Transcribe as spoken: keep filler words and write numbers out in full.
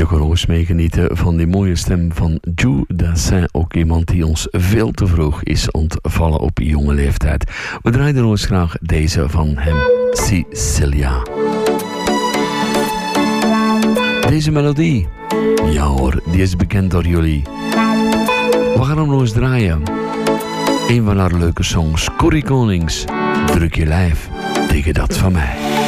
Je kon ook meegenieten van die mooie stem van Joe Dassin. Ook iemand die ons veel te vroeg is ontvallen op jonge leeftijd. We draaiden ons graag deze van hem, Cecilia. Deze melodie, ja hoor, die is bekend door jullie. We gaan hem nog eens draaien. Een van haar leuke songs, Corrie Konings. Druk je lijf tegen dat van mij.